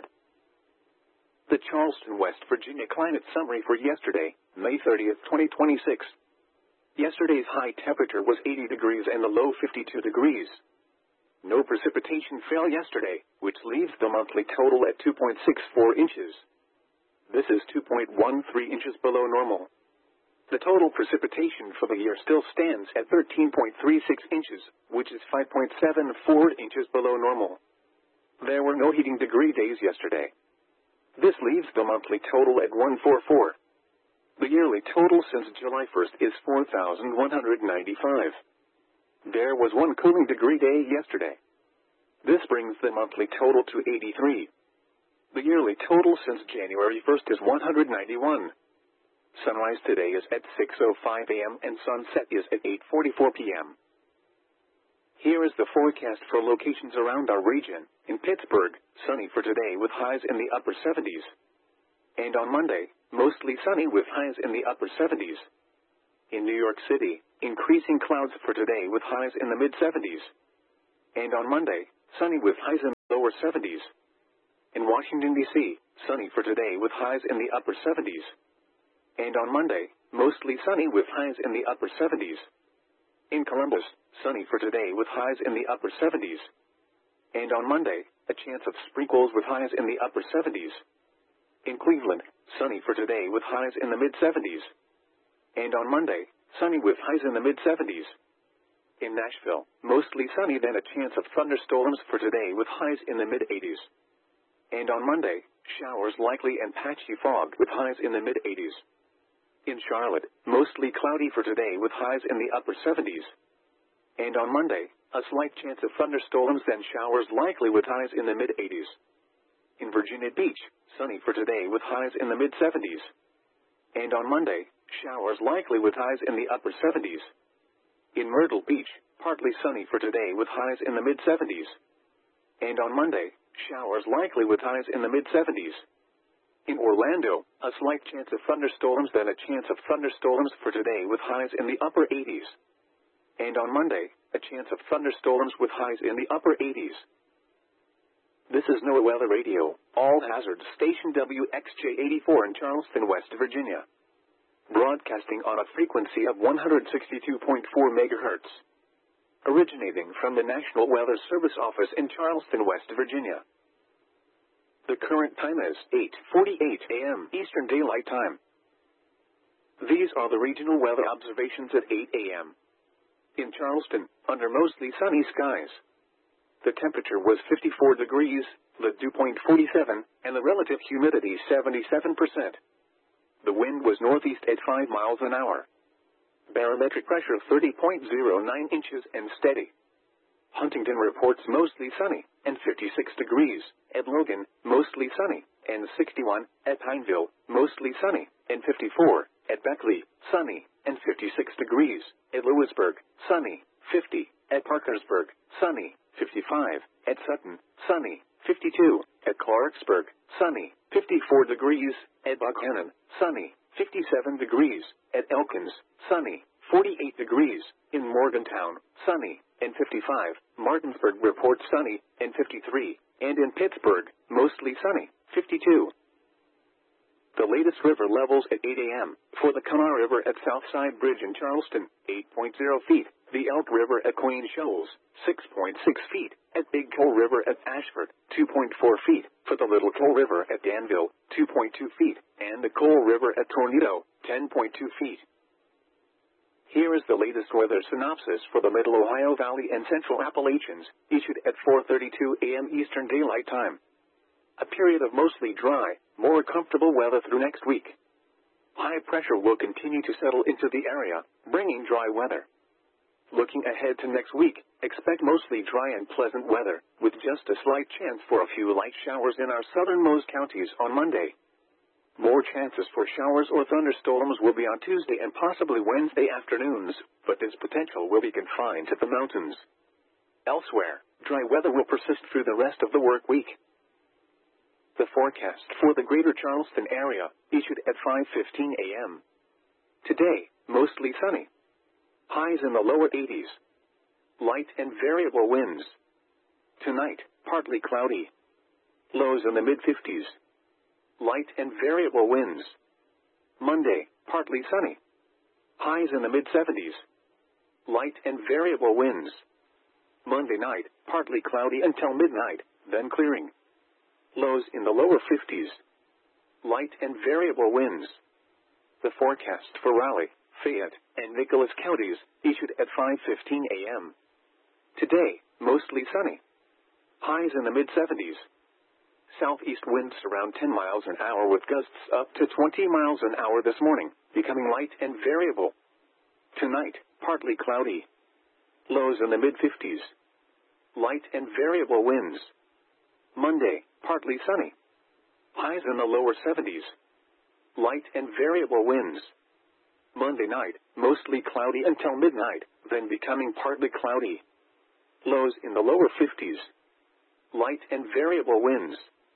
The Charleston, West Virginia climate summary for yesterday, May thirtieth, twenty twenty-six. Yesterday's high temperature was eighty degrees and the low fifty-two degrees. No precipitation fell yesterday, which leaves the monthly total at two point six four inches. This is two point one three inches below normal. The total precipitation for the year still stands at thirteen point three six inches, which is five point seven four inches below normal. There were no heating degree days yesterday. This leaves the monthly total at one hundred forty-four. The yearly total since July first is four thousand one hundred ninety-five. There was one cooling degree day yesterday. This brings the monthly total to eighty-three. The yearly total since January first is one hundred ninety-one. Sunrise today is at six oh five a m and sunset is at eight forty-four p m Here is the forecast for locations around our region. In Pittsburgh, sunny for today with highs in the upper seventies. And on Monday, mostly sunny with highs in the upper seventies. In New York City, increasing clouds for today with highs in the mid-seventies. And on Monday, sunny with highs in the lower seventies. In Washington, D C, sunny for today with highs in the upper seventies. And on Monday, mostly sunny with highs in the upper seventies. In Columbus, sunny for today with highs in the upper seventies. And on Monday, a chance of sprinkles with highs in the upper seventies. In Cleveland, sunny for today with highs in the mid-seventies. And on Monday, sunny with highs in the mid-seventies. In Nashville, mostly sunny then a chance of thunderstorms for today with highs in the mid-eighties. And on Monday, showers likely and patchy fog with highs in the mid-eighties. In Charlotte, mostly cloudy for today with highs in the upper seventies. And on Monday, a slight chance of thunderstorms then showers likely with highs in the mid-eighties. In Virginia Beach, sunny for today with highs in the mid-seventies. And on Monday, showers likely with highs in the upper seventies. In Myrtle Beach, partly sunny for today with highs in the mid-seventies. And on Monday, showers likely with highs in the mid-seventies. In Orlando, a slight chance of thunderstorms then a chance of thunderstorms for today with highs in the upper eighties. And on Monday, a chance of thunderstorms with highs in the upper eighties. This is NOAA Weather Radio, all hazards station W X J eighty-four in Charleston, West Virginia. Broadcasting on a frequency of one hundred sixty-two point four megahertz. Originating from the National Weather Service office in Charleston, West Virginia. The current time is eight forty-eight a m Eastern Daylight Time. These are the regional weather observations at eight a m In Charleston, under mostly sunny skies. The temperature was fifty-four degrees, the dew point forty-seven, and the relative humidity seventy-seven percent. The wind was northeast at five miles an hour. Barometric pressure thirty point zero nine inches and steady. Huntington reports mostly sunny, and fifty-six degrees. At Logan, mostly sunny, and sixty-one. At Pineville, mostly sunny, and fifty-four. At Beckley, sunny, and fifty-six degrees. At Lewisburg, sunny, fifty. At Parkersburg, sunny, fifty-five. At Sutton, sunny, fifty-two. At Clarksburg, sunny, fifty-four degrees. At Buckhannon, sunny, fifty-seven degrees. At Elkins, sunny, forty-eight degrees. In Morgantown, sunny, and fifty-five. Martinsburg reports sunny, and fifty-three. And in Pittsburgh, mostly sunny, fifty-two. The latest river levels at eight a m For the Kanawha River at Southside Bridge in Charleston, eight point zero feet. The Elk River at Queen Shoals, six point six feet. At Big Coal River at Ashford, two point four feet. For the Little Coal River at Danville, two point two feet. And the Coal River at Tornado, ten point two feet. Here is the latest weather synopsis for the Middle Ohio Valley and Central Appalachians, issued at four thirty-two a m Eastern Daylight Time. A period of mostly dry, more comfortable weather through next week. High pressure will continue to settle into the area, bringing dry weather. Looking ahead to next week, expect mostly dry and pleasant weather, with just a slight chance for a few light showers in our southernmost counties on Monday. More chances for showers or thunderstorms will be on Tuesday and possibly Wednesday afternoons, but this potential will be confined to the mountains. Elsewhere, dry weather will persist through the rest of the work week. The forecast for the greater Charleston area, issued at five fifteen a m Today, mostly sunny. Highs in the lower eighties. Light and variable winds. Tonight, partly cloudy. Lows in the mid-fifties. Light and variable winds. Monday, partly sunny. Highs in the mid-seventies. Light and variable winds. Monday night, partly cloudy until midnight, then clearing. Lows in the lower fifties. Light and variable winds. The forecast for Raleigh, Fayette, and Nicholas counties, issued at five fifteen a m Today, mostly sunny. Highs in the mid-seventies. Southeast winds around ten miles an hour with gusts up to twenty miles an hour this morning, becoming light and variable. Tonight, partly cloudy. Lows in the mid-fifties. Light and variable winds. Monday, partly sunny. Highs in the lower seventies. Light and variable winds. Monday night, mostly cloudy until midnight, then becoming partly cloudy. Lows in the lower fifties. Light and variable winds.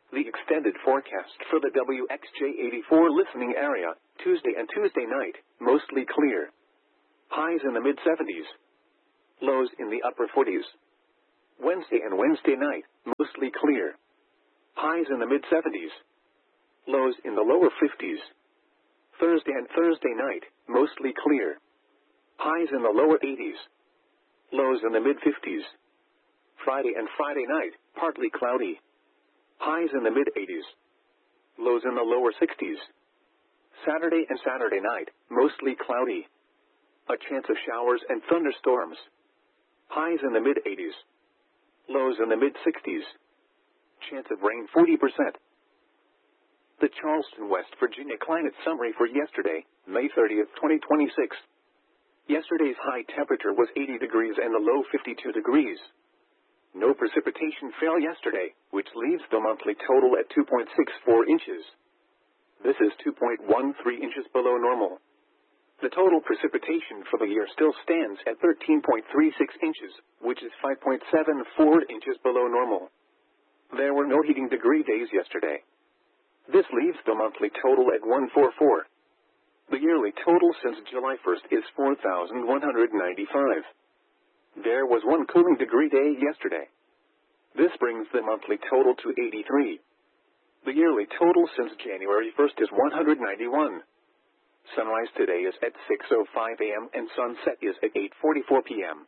The extended forecast for the W X J eighty-four listening area, Tuesday and Tuesday night, mostly clear. Highs in the mid seventies. Lows in the upper forties. Wednesday and Wednesday night, mostly clear. Highs in the mid seventies. Lows in the lower fifties. Thursday and Thursday night, mostly clear. Highs in the lower eighties. Lows in the mid fifties. Friday and Friday night, partly cloudy. Highs in the mid eighties. Lows in the lower sixties. Saturday and Saturday night, mostly cloudy. A chance of showers and thunderstorms. Highs in the mid eighties. Lows in the mid sixties. Chance of rain forty percent. The Charleston, West Virginia climate summary for yesterday, May thirtieth, twenty twenty-six. Yesterday's high temperature was eighty degrees and the low fifty-two degrees. No precipitation fell yesterday, which leaves the monthly total at two point six four inches. This is two point one three inches below normal. The total precipitation for the year still stands at thirteen point three six inches, which is five point seven four inches below normal. There were no heating degree days yesterday. This leaves the monthly total at one hundred forty-four. The yearly total since July first is four thousand one hundred ninety-five. There was one cooling degree day yesterday. This brings the monthly total to eighty-three. The yearly total since January first is one hundred ninety-one. Sunrise today is at six oh five a m and sunset is at eight forty-four p m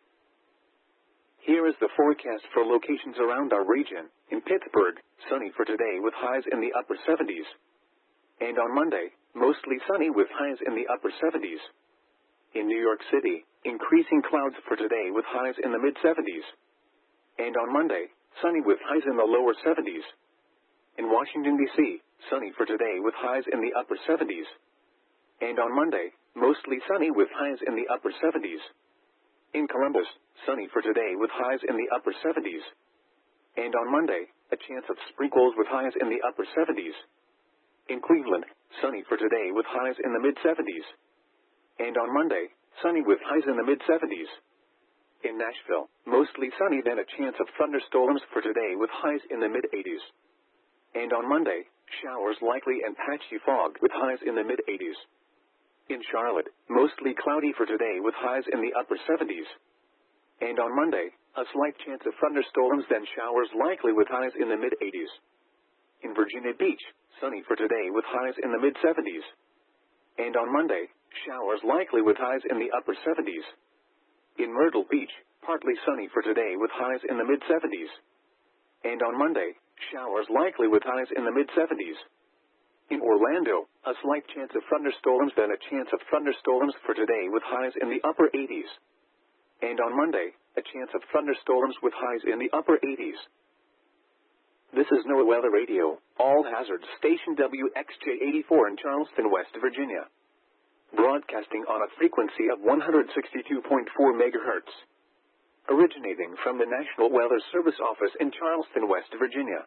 Here is the forecast for locations around our region. In Pittsburgh, sunny for today with highs in the upper seventies. And on Monday, mostly sunny with highs in the upper seventies. In New York City, increasing clouds for today with highs in the mid seventies. And on Monday, sunny with highs in the lower seventies. In Washington, D C, sunny for today with highs in the upper seventies. And on Monday, mostly sunny with highs in the upper seventies. In Columbus, sunny for today with highs in the upper seventies. And on Monday, a chance of sprinkles with highs in the upper seventies. In Cleveland, sunny for today with highs in the mid seventies. And on Monday, sunny with highs in the mid seventies. In Nashville, mostly sunny then a chance of thunderstorms for today with highs in the mid eighties. And on Monday, showers likely and patchy fog with highs in the mid eighties. In Charlotte, mostly cloudy for today with highs in the upper seventies. And on Monday, a slight chance of thunderstorms then showers likely with highs in the mid eighties. In Virginia Beach, sunny for today with highs in the mid seventies. And on Monday, showers likely with highs in the upper seventies. In Myrtle Beach, partly sunny for today with highs in the mid seventies. And on Monday, showers likely with highs in the mid seventies. In Orlando, a slight chance of thunderstorms then a chance of thunderstorms for today with highs in the upper eighties. And on Monday, a chance of thunderstorms with highs in the upper eighties. This is NOAA Weather Radio, all hazards station W X J eighty-four in Charleston, West Virginia. Broadcasting on a frequency of one hundred sixty-two point four megahertz. Originating from the National Weather Service office in Charleston, West Virginia.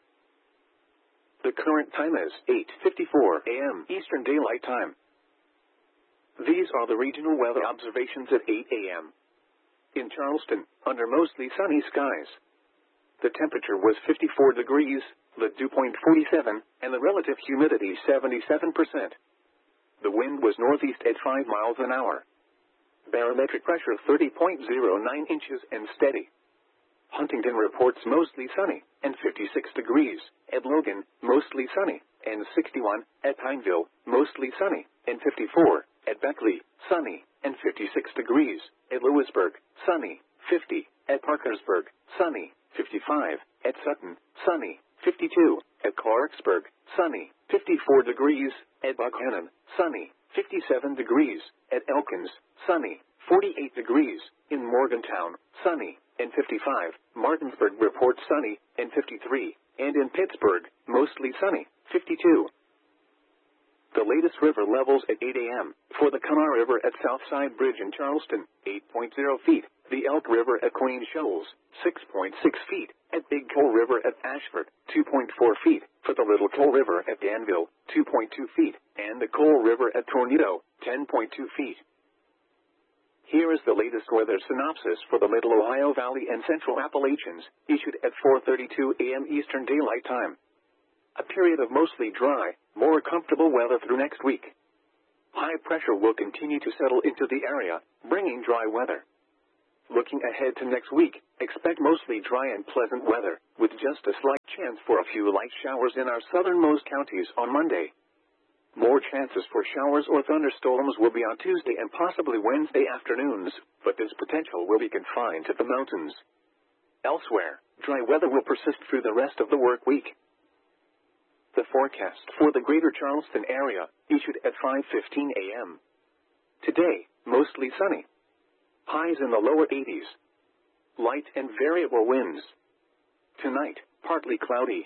The current time is eight fifty-four a m Eastern Daylight Time. These are the regional weather observations at eight a m In Charleston, under mostly sunny skies. The temperature was fifty-four degrees, the dew point forty-seven, and the relative humidity seventy-seven percent. The wind was northeast at five miles an hour. Barometric pressure thirty point zero nine inches and steady. Huntington reports mostly sunny, and fifty-six degrees. At Logan, mostly sunny, and sixty-one. At Pineville, mostly sunny, and fifty-four. At Beckley, sunny, and fifty-six degrees. At Lewisburg, sunny, fifty. At Parkersburg, sunny, fifty-five. At Sutton, sunny, fifty-two. At Clarksburg, sunny, fifty-four degrees. At Buckhannon, sunny, fifty-seven degrees. At Elkins, sunny, forty-eight degrees. In Morgantown, sunny, and fifty-five. Martinsburg reports sunny, and fifty-three. And in Pittsburgh, mostly sunny, fifty-two. The latest river levels at eight a m For the Kanawha River at Southside Bridge in Charleston, eight point zero feet. The Elk River at Queen Shoals, six point six feet. At Big Coal River at Ashford, two point four feet. For the Little Coal River at Danville, two point two feet. And the Coal River at Tornado, ten point two feet. Here is the latest weather synopsis for the Middle Ohio Valley and Central Appalachians, issued at four thirty-two a m Eastern Daylight Time. A period of mostly dry, more comfortable weather through next week. High pressure will continue to settle into the area, bringing dry weather. Looking ahead to next week, expect mostly dry and pleasant weather, with just a slight chance for a few light showers in our southernmost counties on Monday. More chances for showers or thunderstorms will be on Tuesday and possibly Wednesday afternoons, but this potential will be confined to the mountains. Elsewhere, dry weather will persist through the rest of the work week. The forecast for the greater Charleston area, issued at five fifteen a m Today, mostly sunny. Highs in the lower eighties. Light and variable winds. Tonight, partly cloudy.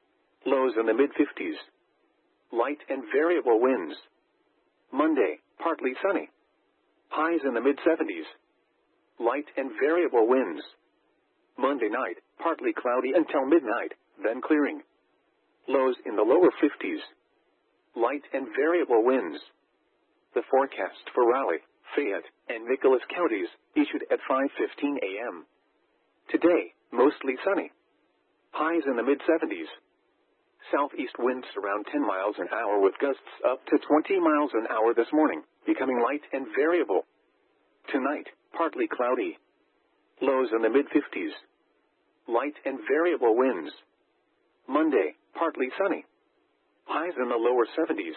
Lows in the mid-fifties. Light and variable winds. Monday, partly sunny. Highs in the mid-seventies. Light and variable winds. Monday night, partly cloudy until midnight, then clearing. Lows in the lower fifties. Light and variable winds. The forecast for Raleigh, Fayette, and Nicholas counties, issued at five fifteen a m Today, mostly sunny. Highs in the mid-seventies. Southeast winds around ten miles an hour with gusts up to twenty miles an hour this morning, becoming light and variable. Tonight, partly cloudy. Lows in the mid-fifties. Light and variable winds. Monday, partly sunny. Highs in the lower seventies.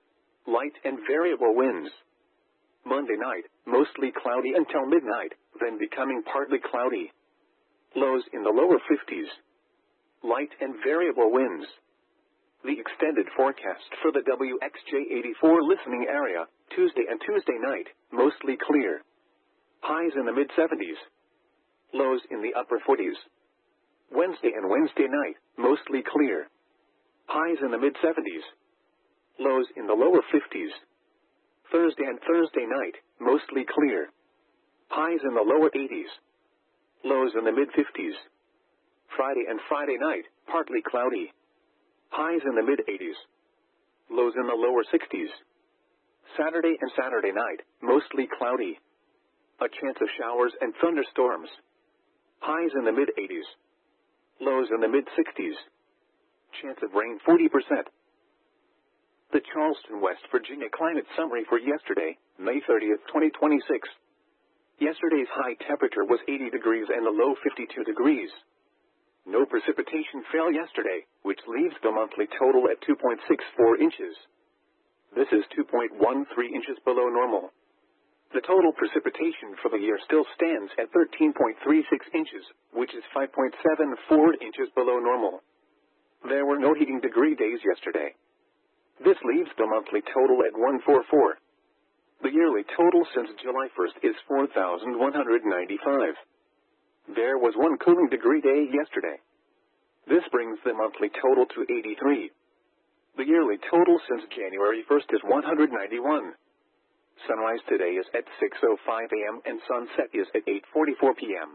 Light and variable winds. Monday night, mostly cloudy until midnight, then becoming partly cloudy. Lows in the lower fifties. Light and variable winds. The extended forecast for the W X J eighty-four listening area, Tuesday and Tuesday night, mostly clear. Highs in the mid-seventies. Lows in the upper forties. Wednesday and Wednesday night, mostly clear. Highs in the mid-seventies. Lows in the lower fifties. Thursday and Thursday night, mostly clear. Highs in the lower eighties. Lows in the mid-fifties. Friday and Friday night, partly cloudy. Highs in the mid-eighties. Lows in the lower sixties. Saturday and Saturday night, mostly cloudy. A chance of showers and thunderstorms. Highs in the mid-eighties. Lows in the mid-sixties. Chance of rain forty percent. The Charleston, West Virginia climate summary for yesterday, May thirtieth, twenty twenty-six. Yesterday's high temperature was eighty degrees and the low fifty-two degrees. No precipitation fell yesterday, which leaves the monthly total at two point six four inches. This is two point one three inches below normal. The total precipitation for the year still stands at thirteen point three six inches, which is five point seven four inches below normal. There were no heating degree days yesterday. This leaves the monthly total at one hundred forty-four. The yearly total since July first is four thousand one hundred ninety-five. There was one cooling degree day yesterday. This brings the monthly total to eighty-three. The yearly total since January first is one hundred ninety-one. Sunrise today is at six oh five a m and sunset is at eight forty-four p m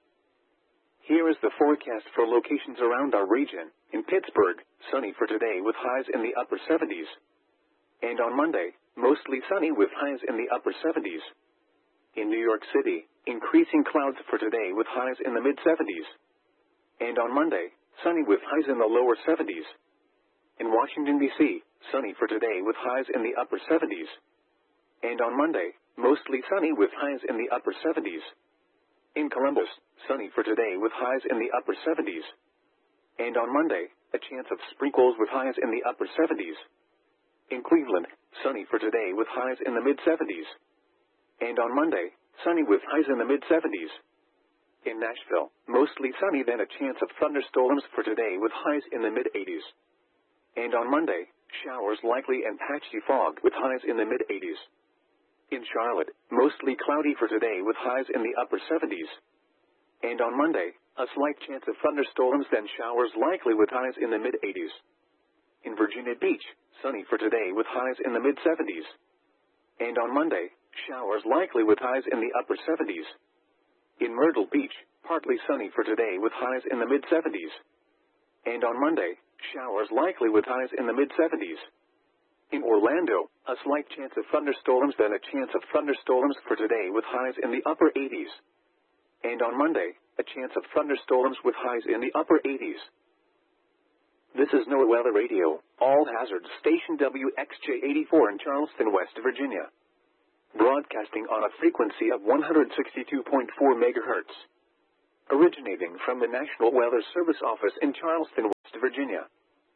Here is the forecast for locations around our region. In Pittsburgh, sunny for today with highs in the upper seventies. And on Monday, mostly sunny with highs in the upper seventies. In New York City, increasing clouds for today with highs in the mid-seventies. And on Monday, sunny with highs in the lower seventies. In Washington, D C, sunny for today with highs in the upper seventies. And on Monday, mostly sunny with highs in the upper seventies. In Columbus, sunny for today with highs in the upper seventies. And on Monday, a chance of sprinkles with highs in the upper seventies. In Cleveland, sunny for today with highs in the mid-seventies. And on Monday, sunny with highs in the mid-seventies. In Nashville, mostly sunny then a chance of thunderstorms for today with highs in the mid-eighties. And on Monday, showers likely and patchy fog with highs in the mid-eighties. In Charlotte, mostly cloudy for today with highs in the upper seventies. And on Monday, a slight chance of thunderstorms then showers likely with highs in the mid-eighties. In Virginia Beach, sunny for today with highs in the mid-seventies. And on Monday, showers likely with highs in the upper seventies. In Myrtle Beach, partly sunny for today with highs in the mid-seventies. And on Monday, showers likely with highs in the mid-seventies. In Orlando, a slight chance of thunderstorms then a chance of thunderstorms for today with highs in the upper eighties. And on Monday, a chance of thunderstorms with highs in the upper eighties. This is NOAA Weather Radio, all hazards station W X J eighty-four in Charleston, West Virginia. Broadcasting on a frequency of one hundred sixty-two point four megahertz. Originating from the National Weather Service office in Charleston, West Virginia.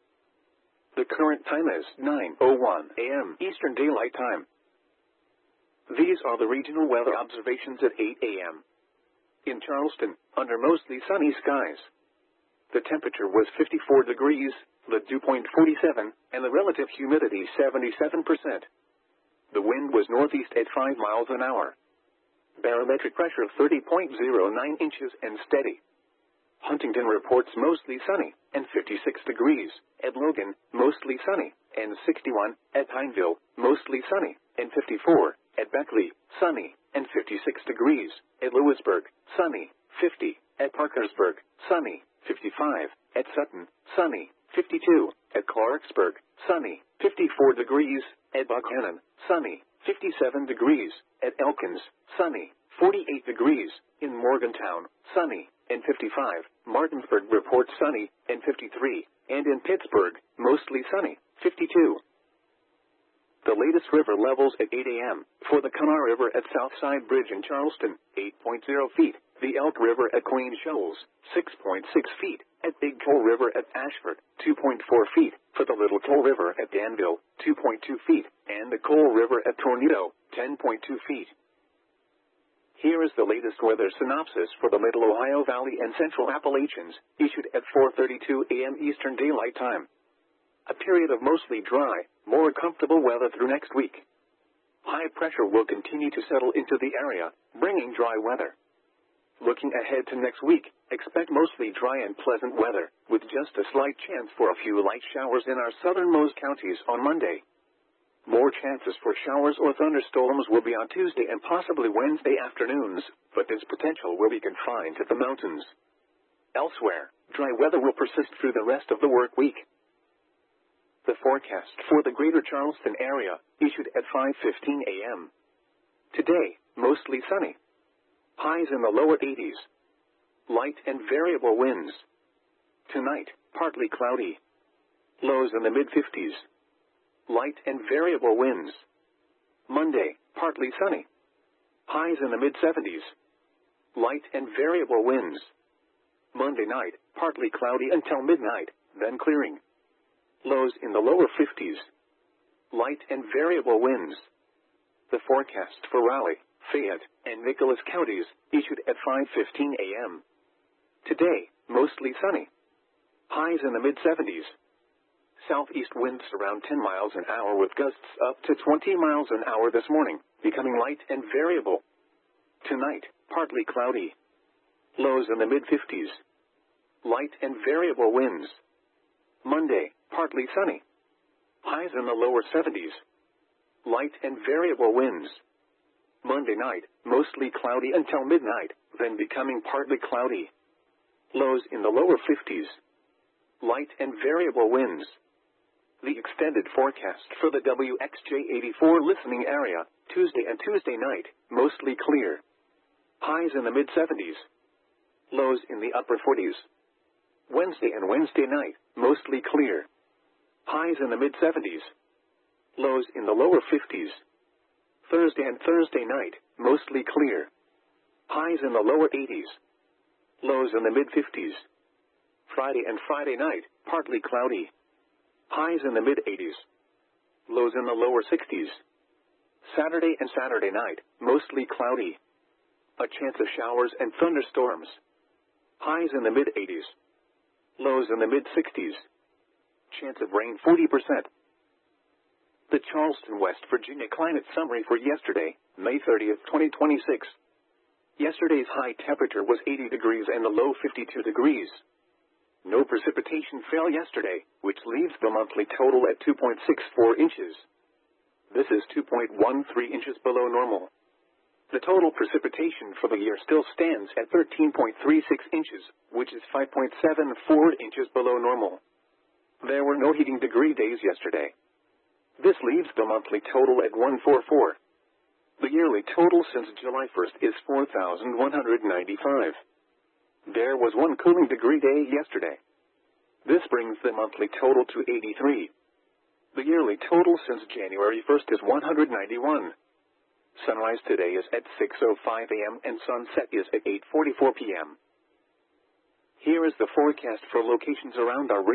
The current time is nine oh one a m Eastern Daylight Time. These are the regional weather observations at eight a m In Charleston, under mostly sunny skies. The temperature was fifty-four degrees, the dew point forty-seven, and the relative humidity seventy-seven percent. The wind was northeast at five miles an hour. Barometric pressure thirty point zero nine inches and steady. Huntington reports mostly sunny, and fifty-six degrees. At Logan, mostly sunny, and sixty-one. At Pineville, mostly sunny, and fifty-four. At Beckley, sunny, and fifty-six degrees. At Lewisburg, sunny, fifty. At Parkersburg, sunny, fifty-five. At Sutton, sunny, fifty-two. At Clarksburg, sunny, fifty-four degrees. At Buckhannon, sunny, fifty-seven degrees. At Elkins, sunny, forty-eight degrees. In Morgantown, sunny, and fifty-five. Martinsburg reports sunny, and fifty-three. And in Pittsburgh, mostly sunny, fifty-two. The latest river levels at eight a m For the Kanawha River at Southside Bridge in Charleston, eight point zero feet. The Elk River at Queen Shoals, six point six feet. At Big Coal River at Ashford, two point four feet. For the Little Coal River at Danville, two point two feet. And the Coal River at Tornado, ten point two feet. Here is the latest weather synopsis for the Middle Ohio Valley and Central Appalachians, issued at four thirty-two a m Eastern Daylight Time. A period of mostly dry, more comfortable weather through next week. High pressure will continue to settle into the area, bringing dry weather. Looking ahead to next week, expect mostly dry and pleasant weather, with just a slight chance for a few light showers in our southernmost counties on Monday. More chances for showers or thunderstorms will be on Tuesday and possibly Wednesday afternoons, but this potential will be confined to the mountains. Elsewhere, dry weather will persist through the rest of the work week. The forecast for the greater Charleston area, issued at five fifteen a m Today, mostly sunny. Highs in the lower eighties. Light and variable winds. Tonight, partly cloudy. Lows in the mid-fifties. Light and variable winds. Monday, partly sunny. Highs in the mid-seventies. Light and variable winds. Monday night, partly cloudy until midnight, then clearing. Lows in the lower fifties. Light and variable winds. The forecast for Raleigh, Fayette, and Nicholas counties, issued at five fifteen a m Today, mostly sunny. Highs in the mid-seventies. Southeast winds around ten miles an hour with gusts up to twenty miles an hour this morning, becoming light and variable. Tonight, partly cloudy. Lows in the mid-fifties. Light and variable winds. Monday, partly sunny. Highs in the lower seventies. Light and variable winds. Monday night, mostly cloudy until midnight, then becoming partly cloudy. Lows in the lower fifties. Light and variable winds. The extended forecast for the W X J eighty-four listening area, Tuesday and Tuesday night, mostly clear. Highs in the mid-seventies. Lows in the upper forties. Wednesday and Wednesday night, mostly clear. Highs in the mid-seventies. Lows in the lower fifties. Thursday and Thursday night, mostly clear. Highs in the lower eighties. Lows in the mid-fifties. Friday and Friday night, partly cloudy. Highs in the mid-eighties. Lows in the lower sixties. Saturday and Saturday night, mostly cloudy. A chance of showers and thunderstorms. Highs in the mid-eighties. Lows in the mid-sixties. Chance of rain forty percent. The Charleston, West Virginia climate summary for yesterday, May thirtieth, twenty twenty-six. Yesterday's high temperature was eighty degrees and the low fifty-two degrees. No precipitation fell yesterday, which leaves the monthly total at two point six four inches. This is two point one three inches below normal. The total precipitation for the year still stands at thirteen point three six inches, which is five point seven four inches below normal. There were no heating degree days yesterday. This leaves the monthly total at one hundred forty-four. The yearly total since July first is four thousand one hundred ninety-five. There was one cooling degree day yesterday. This brings the monthly total to eighty-three. The yearly total since January first is one hundred ninety-one. Sunrise today is at six oh five a m and sunset is at eight forty-four p m Here is the forecast for locations around our region.